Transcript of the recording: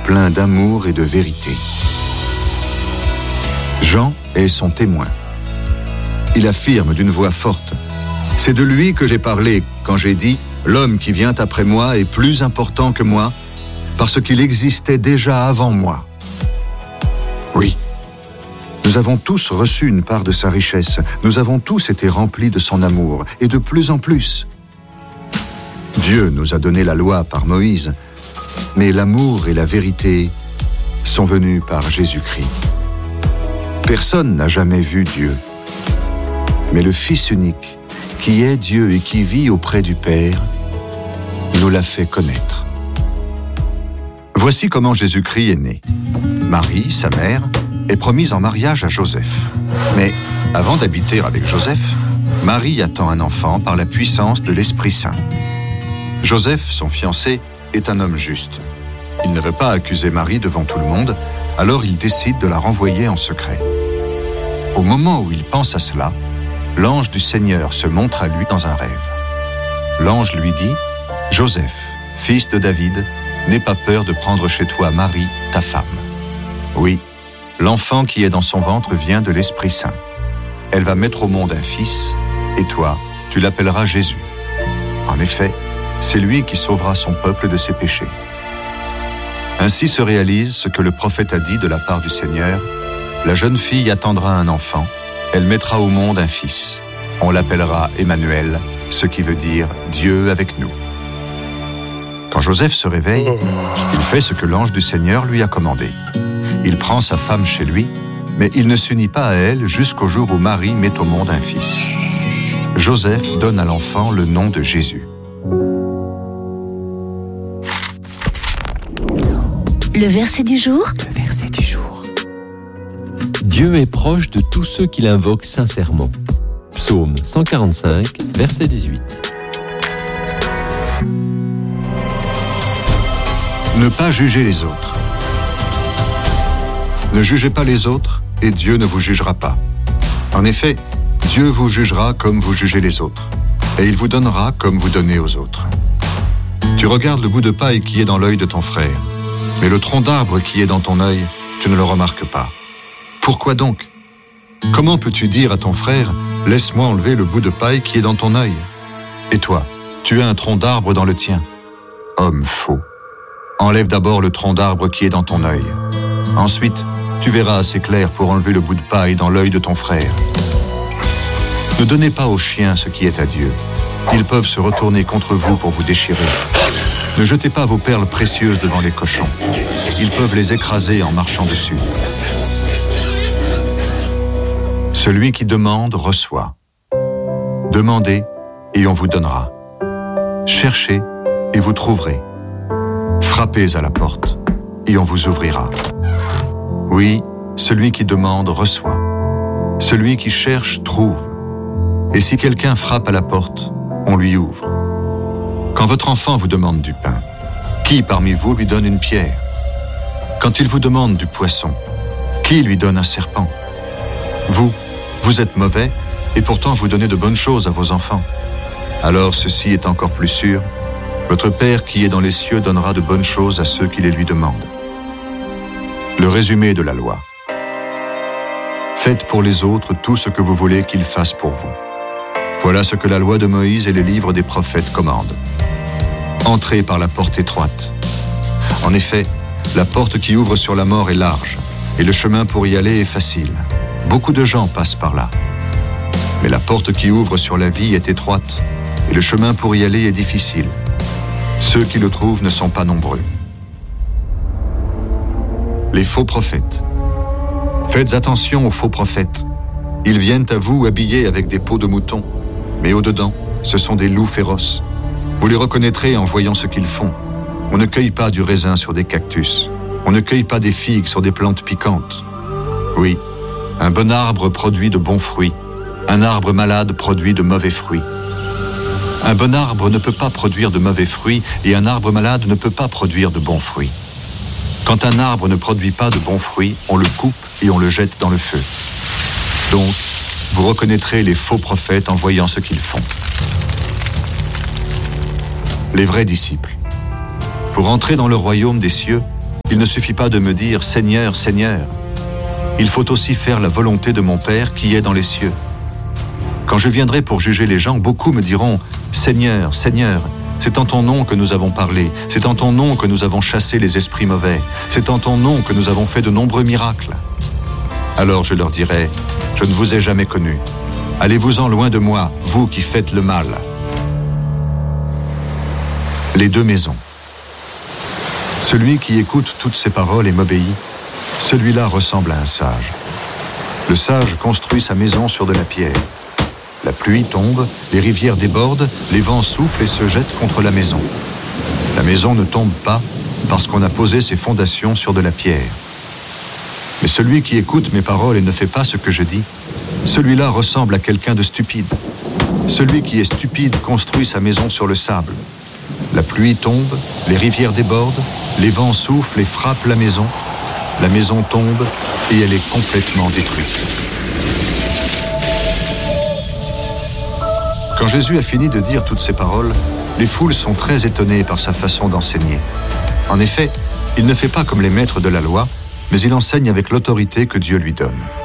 plein d'amour et de vérité. Jean est son témoin. Il affirme d'une voix forte « C'est de lui que j'ai parlé quand j'ai dit « L'homme qui vient après moi est plus important que moi, parce qu'il existait déjà avant moi. » Oui, nous avons tous reçu une part de sa richesse, nous avons tous été remplis de son amour, et de plus en plus. Dieu nous a donné la loi par Moïse, mais l'amour et la vérité sont venus par Jésus-Christ. Personne n'a jamais vu Dieu, mais le Fils unique, qui est Dieu et qui vit auprès du Père, nous l'a fait connaître. Voici comment Jésus-Christ est né. Marie, sa mère, est promise en mariage à Joseph. Mais avant d'habiter avec Joseph, Marie attend un enfant par la puissance de l'Esprit Saint. Joseph, son fiancé, est un homme juste. Il ne veut pas accuser Marie devant tout le monde, alors il décide de la renvoyer en secret. Au moment où il pense à cela, l'ange du Seigneur se montre à lui dans un rêve. L'ange lui dit « Joseph, fils de David, n'aie pas peur de prendre chez toi Marie, ta femme. Oui, l'enfant qui est dans son ventre vient de l'Esprit Saint. Elle va mettre au monde un fils, et toi, tu l'appelleras Jésus. En effet, c'est lui qui sauvera son peuple de ses péchés. » Ainsi se réalise ce que le prophète a dit de la part du Seigneur. La jeune fille attendra un enfant, elle mettra au monde un fils. On l'appellera Emmanuel, ce qui veut dire Dieu avec nous. Quand Joseph se réveille, il fait ce que l'ange du Seigneur lui a commandé. Il prend sa femme chez lui, mais il ne s'unit pas à elle jusqu'au jour où Marie met au monde un fils. Joseph donne à l'enfant le nom de Jésus. Le verset du jour. Le verset du jour. Dieu est proche de tous ceux qui l'invoquent sincèrement. Psaume 145, verset 18. Ne pas juger les autres. Ne jugez pas les autres et Dieu ne vous jugera pas. En effet, Dieu vous jugera comme vous jugez les autres, et il vous donnera comme vous donnez aux autres. Tu regardes le bout de paille qui est dans l'œil de ton frère, mais le tronc d'arbre qui est dans ton œil, tu ne le remarques pas. Pourquoi donc? Comment peux-tu dire à ton frère « Laisse-moi enlever le bout de paille qui est dans ton œil » ? Et toi, tu as un tronc d'arbre dans le tien. Homme faux. Enlève d'abord le tronc d'arbre qui est dans ton œil. Ensuite, tu verras assez clair pour enlever le bout de paille dans l'œil de ton frère. Ne donnez pas aux chiens ce qui est à Dieu. Ils peuvent se retourner contre vous pour vous déchirer. Ne jetez pas vos perles précieuses devant les cochons. Ils peuvent les écraser en marchant dessus. Celui qui demande reçoit. Demandez et on vous donnera. Cherchez et vous trouverez. Frappez à la porte et on vous ouvrira. Oui, celui qui demande reçoit. Celui qui cherche trouve. Et si quelqu'un frappe à la porte, on lui ouvre. Quand votre enfant vous demande du pain, qui parmi vous lui donne une pierre? Quand il vous demande du poisson, qui lui donne un serpent? Vous êtes mauvais, et pourtant vous donnez de bonnes choses à vos enfants. Alors ceci est encore plus sûr, votre Père qui est dans les cieux donnera de bonnes choses à ceux qui les lui demandent. Le résumé de la loi. Faites pour les autres tout ce que vous voulez qu'ils fassent pour vous. Voilà ce que la loi de Moïse et les livres des prophètes commandent. Entrez par la porte étroite. En effet, la porte qui ouvre sur la mort est large, et le chemin pour y aller est facile. Beaucoup de gens passent par là. Mais la porte qui ouvre sur la vie est étroite, et le chemin pour y aller est difficile. Ceux qui le trouvent ne sont pas nombreux. Les faux prophètes. Faites attention aux faux prophètes. Ils viennent à vous habillés avec des peaux de mouton, mais au-dedans, ce sont des loups féroces. Vous les reconnaîtrez en voyant ce qu'ils font. On ne cueille pas du raisin sur des cactus. On ne cueille pas des figues sur des plantes piquantes. Oui, un bon arbre produit de bons fruits. Un arbre malade produit de mauvais fruits. Un bon arbre ne peut pas produire de mauvais fruits et un arbre malade ne peut pas produire de bons fruits. Quand un arbre ne produit pas de bons fruits, on le coupe et on le jette dans le feu. Donc, vous reconnaîtrez les faux prophètes en voyant ce qu'ils font. Les vrais disciples. Pour entrer dans le royaume des cieux, il ne suffit pas de me dire « Seigneur, Seigneur ». Il faut aussi faire la volonté de mon Père qui est dans les cieux. Quand je viendrai pour juger les gens, beaucoup me diront « Seigneur, Seigneur ». C'est en ton nom que nous avons parlé, c'est en ton nom que nous avons chassé les esprits mauvais, c'est en ton nom que nous avons fait de nombreux miracles. Alors je leur dirai, je ne vous ai jamais connus. Allez-vous-en loin de moi, vous qui faites le mal. Les deux maisons. Celui qui écoute toutes ces paroles et m'obéit, celui-là ressemble à un sage. Le sage construit sa maison sur de la pierre. La pluie tombe, les rivières débordent, les vents soufflent et se jettent contre la maison. La maison ne tombe pas parce qu'on a posé ses fondations sur de la pierre. Mais celui qui écoute mes paroles et ne fait pas ce que je dis, celui-là ressemble à quelqu'un de stupide. Celui qui est stupide construit sa maison sur le sable. La pluie tombe, les rivières débordent, les vents soufflent et frappent la maison tombe et elle est complètement détruite. Quand Jésus a fini de dire toutes ces paroles, les foules sont très étonnées par sa façon d'enseigner. En effet, il ne fait pas comme les maîtres de la loi, mais il enseigne avec l'autorité que Dieu lui donne.